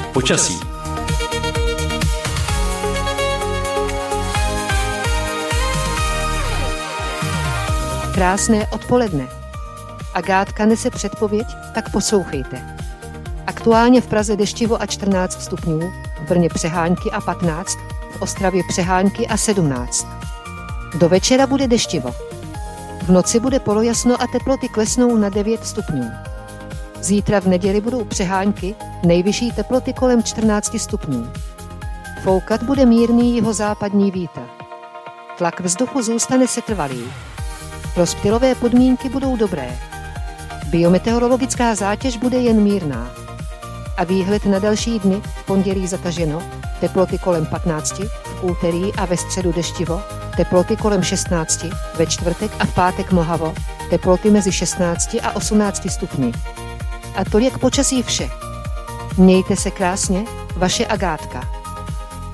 Počasí. Krásné odpoledne. Agátka nese předpověď, tak poslouchejte. Aktuálně v Praze deštivo a 14 stupňů, v Brně přehánky a 15, v Ostravě přehánky a 17. Do večera bude deštivo. V noci bude polojasno a teploty klesnou na 9 stupňů. Zítra v neděli budou přehánky, nejvyšší teploty kolem 14 stupňů. Foukat bude mírný jihozápadní vítr. Tlak vzduchu zůstane setrvalý. Rozptylové podmínky budou dobré. Biometeorologická zátěž bude jen mírná. A výhled na další dny: v pondělí zataženo, teploty kolem 15, v úterý a ve středu deštivo, teploty kolem 16, ve čtvrtek a v pátek mlhavo, teploty mezi 16 a 18 stupni. A tolik počasí vše. Mějte se krásně, vaše Agátka.